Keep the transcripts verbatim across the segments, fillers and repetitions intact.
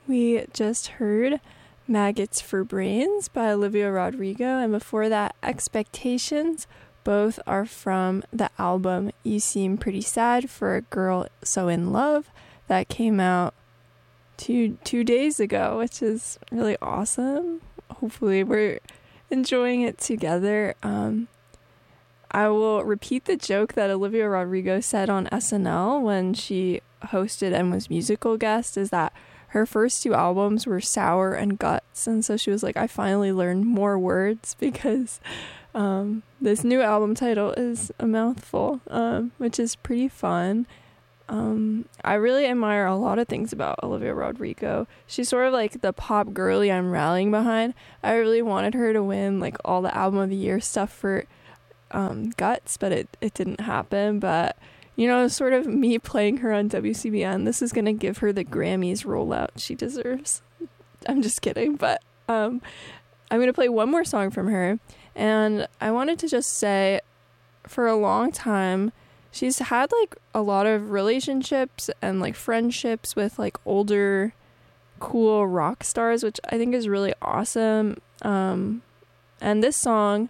We just heard Maggots for Brains by Olivia Rodrigo, and before that, Expectations. Both are from the album You Seem Pretty Sad for a Girl So in Love that came out two two days ago, which is really awesome. Hopefully we're enjoying it together. Um, I will repeat the joke that Olivia Rodrigo said on S N L when she hosted and was musical guest, is that her first two albums were Sour and Guts, and so she was like, I finally learned more words because um, this new album title is a mouthful, um, which is pretty fun. Um, I really admire a lot of things about Olivia Rodrigo. She's sort of like the pop girly I'm rallying behind. I really wanted her to win like all the album of the year stuff for um, Guts, but it, it didn't happen. But you know, sort of me playing her on W C B N, this is going to give her the Grammys rollout she deserves. I'm just kidding, but um, I'm going to play one more song from her. And I wanted to just say, for a long time, she's had like a lot of relationships and like friendships with like older, cool rock stars, which I think is really awesome. Um, and this song,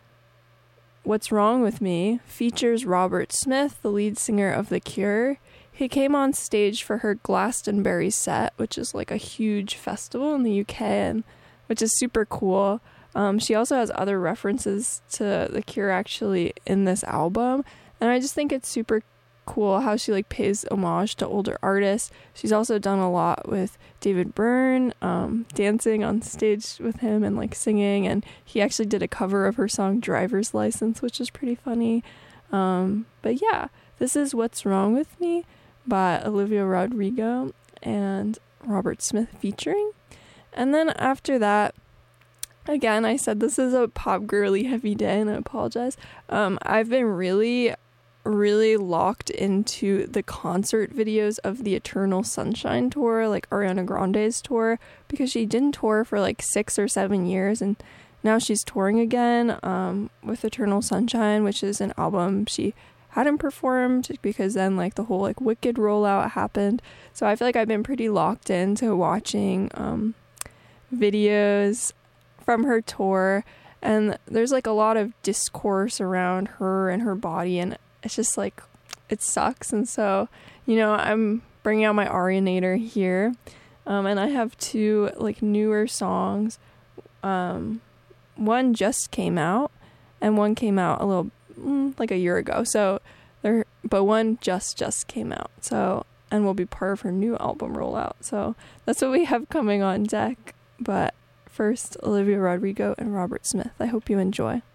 What's Wrong With Me, features Robert Smith, the lead singer of The Cure. He came on stage for her Glastonbury set, which is like a huge festival in the U K, and which is super cool. Um, she also has other references to The Cure actually in this album, and I just think it's super cool how she like pays homage to older artists. She's also done a lot with David Byrne, um, dancing on stage with him and like singing, and he actually did a cover of her song Driver's License, which is pretty funny. Um, but yeah, this is What's Wrong With Me by Olivia Rodrigo and Robert Smith featuring. And then after that, again, I said this is a pop girly heavy day, and I apologize. Um, I've been really really locked into the concert videos of the Eternal Sunshine tour, like Ariana Grande's tour, because she didn't tour for like six or seven years, and now she's touring again um, with Eternal Sunshine, which is an album she hadn't performed because then like the whole like Wicked rollout happened. So I feel like I've been pretty locked into watching um, videos from her tour, and there's like a lot of discourse around her and her body, and it's just like, it sucks. And so, you know, I'm bringing out my Arianator here. Um, and I have two like newer songs. Um, one just came out and one came out a little, mm, like a year ago. So there, but one just, just came out. So, and will be part of her new album rollout. So that's what we have coming on deck. But first, Olivia Rodrigo and Robert Smith. I hope you enjoy.